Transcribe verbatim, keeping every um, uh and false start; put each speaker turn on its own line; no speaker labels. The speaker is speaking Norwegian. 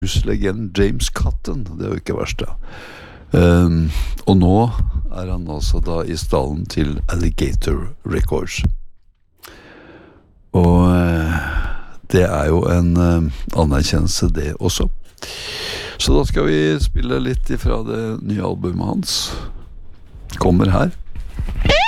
blueslegenden James Cotton, det er jo ikke verst da. Um, og nå er han altså da i stallen til Alligator Records. Og uh, det er jo en uh, anerkjennelse det også. Så da skal vi spille litt ifra det nye albumet hans. Kommer her.